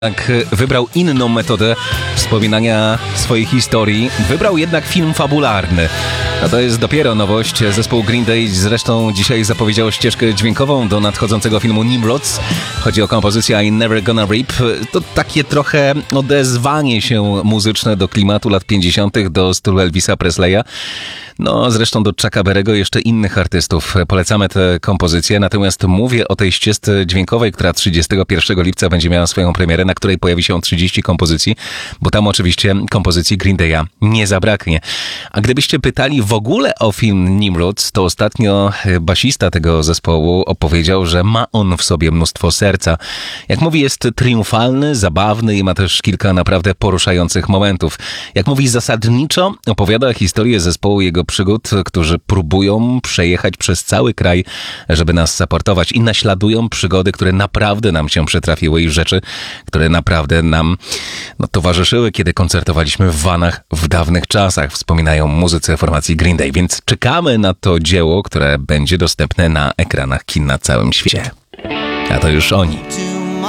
Tak, wybrał inną metodę wspominania swojej historii. Wybrał jednak film fabularny. A to jest dopiero nowość. Zespół Green Day zresztą dzisiaj zapowiedział ścieżkę dźwiękową do nadchodzącego filmu Nimrods. Chodzi o kompozycję I'm Never Gonna Reap. To takie trochę odezwanie się muzyczne do klimatu lat 50. do stylu Elvisa Presleya. No, zresztą do Chucka Berry'ego, jeszcze innych artystów. Polecamy tę kompozycję, natomiast mówię o tej ścieżce dźwiękowej, która 31 lipca będzie miała swoją premierę, na której pojawi się 30 kompozycji, bo tam oczywiście kompozycji Green Day'a nie zabraknie. A gdybyście pytali w ogóle o film Nimrods, to ostatnio basista tego zespołu opowiedział, że ma on w sobie mnóstwo serca. Jak mówi, jest triumfalny, zabawny i ma też kilka naprawdę poruszających momentów. Jak mówi, zasadniczo opowiada historię zespołu jego przygód, którzy próbują przejechać przez cały kraj, żeby nas supportować i naśladują przygody, które naprawdę nam się przytrafiły i rzeczy, które naprawdę nam towarzyszyły, kiedy koncertowaliśmy w vanach w dawnych czasach, wspominają muzycy formacji Green Day, więc czekamy na to dzieło, które będzie dostępne na ekranach kin na całym świecie. A to już oni.